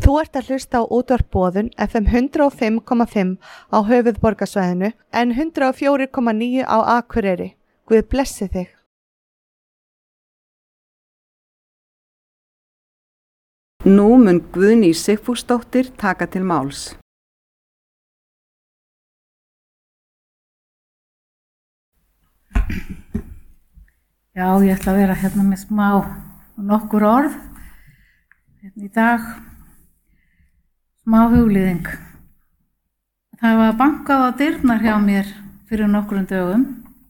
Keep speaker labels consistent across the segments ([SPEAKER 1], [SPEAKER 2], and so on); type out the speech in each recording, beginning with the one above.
[SPEAKER 1] Þú ert að hlusta á útvarp Boðun FM 105,5 á höfuðborgarsvæðinu en 104,9 á Akureyri. Guð blessi þig.
[SPEAKER 2] Nú mun Guðný Sigfúsdóttir taka til máls.
[SPEAKER 3] Já, ég ætla að vera hérna með nokkur orð hérna í dag. Smá huglýðing. Það var bankað á dyrnar hjá mér fyrir nokkrum dögum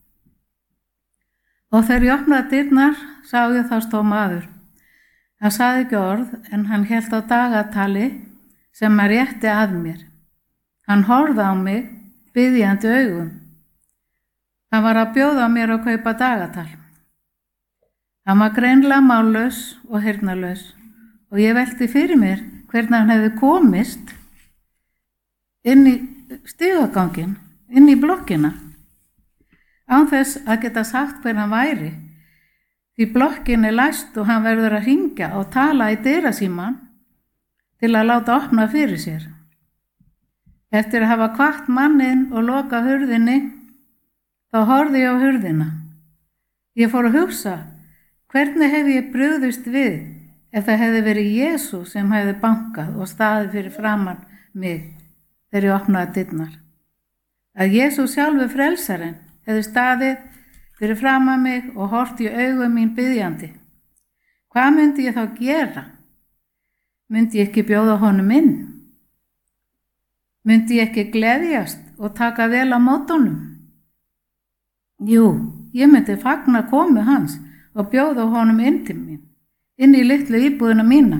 [SPEAKER 3] og þegar ég opnaði dyrnar sá ég þá stóð maður. Hann sagði ekki orð en hann hélt á dagatali sem hann rétti að mér. Hann horfði á mig biðjandi augum. Hann var að bjóða mér að kaupa dagatal. Hann var greinilega mállaus og heyrnarlaus og ég velti fyrir mér hvernig hann hefði komist inn í stigaganginn, inn í blokkina, án þess að geta sagt hver hann væri, því blokkin læst og hann verður að hringja og tala í dyrasímann til að láta opna fyrir sér. Eftir að hafa hvatt manninn og loka hurðinni, þá horfði ég á hurðina. Ég fór að hugsa, hvernig hef ég brugðist við ef það hefði verið Jesús sem hefði bankað og staðið fyrir framan mig þegar ég opnaði dyrnar. Að Jesús sjálfur frelsarinn hefði staðið fyrir framan mig og horft í augum mín biðjandi. Hvað myndi ég þá gera? Myndi ég ekki bjóða honum inn? Myndi ég ekki gleðjast og taka vel á móti honum? Jú, ég myndi fagna komu hans og bjóða honum inn til mín, inn í litlu íbúðina mína.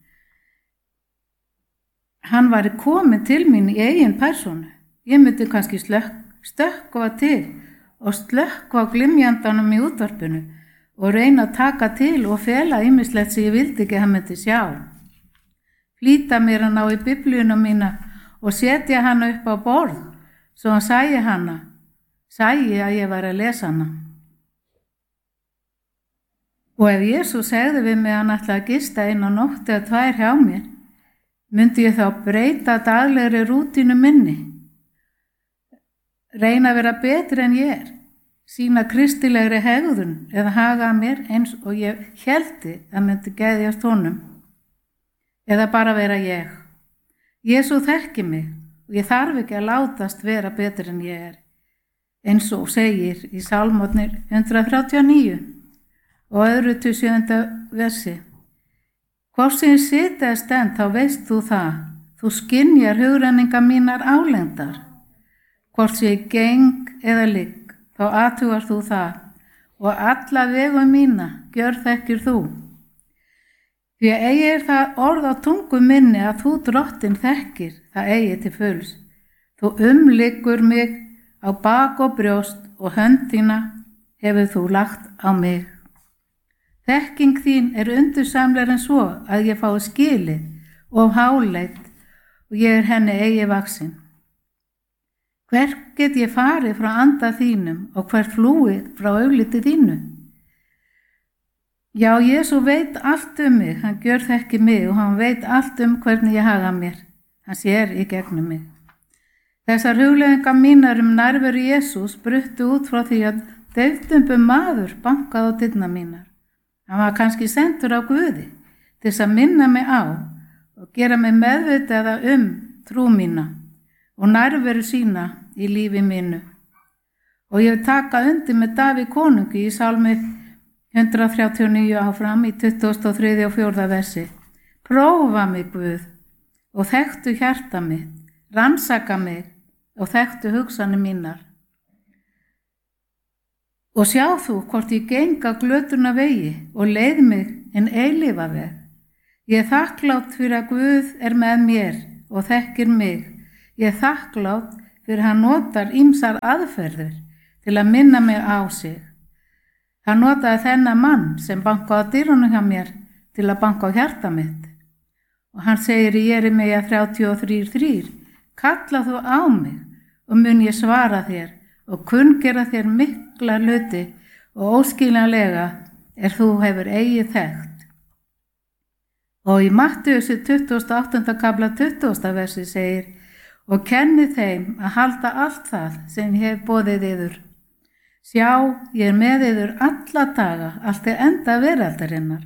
[SPEAKER 3] Hann var komin til mín í eigin persónu. Ég myndi kannski stökkva til og slökkva á glymjandanum í útvarpinu og reyna að taka til og fela ýmislegt sem ég vildi ekki að hann myndi sjá. Flýta mér að ná í biblíuna mína og setja hana upp á borð svo hann sæi að ég var að lesa hana. Og ef Jesús segði við mig að hann ætlaði að gista inn á nótt eða 2 hjá mér, myndi ég þá breyta daglegri rútínu minni. Reyna að vera betri en ég sýna kristilegri hegðun eða haga mér eins og ég héldi að myndi geðjast honum. Eða bara vera ég. Jesús þekki mig og ég þarf ekki að látast vera betri en ég eins og segir í Sálmotnir 139. Og 27. versi. Hvort sem ég sitja eða stend, þá veist þú það. Þú skynjar hugrenningar mínar álengdar. Hvort sem ég geng eða ligg, þá athugar þú það. Og alla vegu mína gjörþekkir þú. Því að eigi það orð á tungu minni að þú drottinn þekkir, það eigi til fulls. Þú umliggur mig á bak og brjóst og hönd þína hefur þú lagt á mig. Þekking þín undursamlegri en svo að ég fái skilið og háleit og ég henni eigi vaksin. Hvert get ég farið frá anda þínum og hvert flúið frá augliti þínu? Já, Jesús veit allt mig, hann gjörþekki mig og hann veit allt hvernig ég haga mér. Hann sér í gegnum mig. Þessar hugleiðingar mínar nærveru Jesús bruttu út frá því að deyfdumbur maður bankaði á dyrnar mínar. Hann var kannski sendur á Guði til þess að minna mig á og gera mig meðvitaða trú mína og nærveru sína í lífi mínu. Og ég vil taka undir með Davíð konungi í Sálmi 139 áfram í 23. og 4. versi. Prófa mig, Guð, og þekktu hjarta mitt, rannsaka mig og þekktu hugsanir mínar. Og sjá þú hvort ég geng á glötuna vegi og leið mig en eilífa veg. Ég þakklátt fyrir að Guð með mér og þekkir mig. Ég þakklátt fyrir hann notar ýmsar aðferðir til að minna mig á sig. Hann notaði þennan mann sem bankaði á dyrunum hjá mér til að banka á hjarta mitt. Og hann segir í Jeremíja 33:3, kalla þú á mig og mun ég svara þér og kunngera þér mikla hluti og óskiljanlega þú hefur eigið þekkt. Og í Mattheus 28. kapla 20. versi segir: og kenni þeim að halda allt það sem ég hef boðið yður. Sjá, ég með yður alla daga, allt enda veraldarinnar.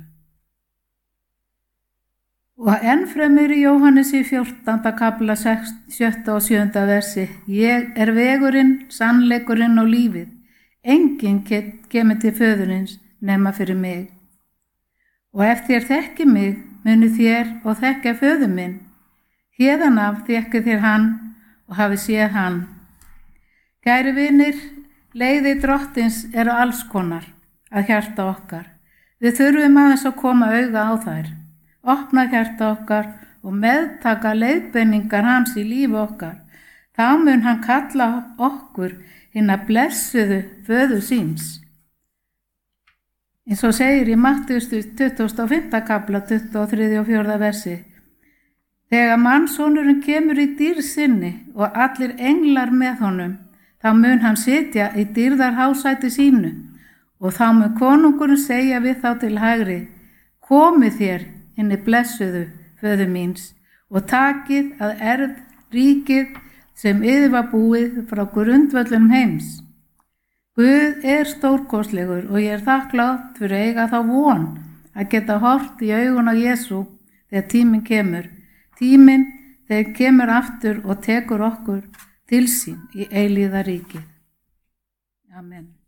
[SPEAKER 3] Og ennfremur í Jóhannesi 14. kapla 7. og 7. versi: ég vegurinn, sannleikurinn og lífið. Enginn kemur til föðurins nema fyrir mig. Og ef þér þekki mig, munu þér og þekkja föður minn. Héðan af þekki þér hann og hafi séð hann. Kæri vinir, leiði drottins eru alls konar að hjarta okkar. Við þurfum aðeins að koma auga á þær, opna hjarta okkar og meðtaka leiðbeiningar hans í lífi okkar. Þá mun hann kalla okkur hina blessuðu föður síns. Eins og segir í Mattheus 25. kapla 23. og 4. versi: þegar mannssonurinn kemur í dýrð sinni og allir englar með honum, þá mun hann sitja í dýrðarhásæti sínu og þá mun konungurinn segja við þá til hægri: komið þér hinni blessuðu föður míns og takið að erð ríkið sem yður var búið frá grundvöllum heims. Guð stórkostlegur og ég þakklátt fyrir að eiga þá von að geta hort í augun á Jesú þegar tíminn kemur. Tíminn þegar kemur aftur og tekur okkur til sín í eilíða ríkið. Amen.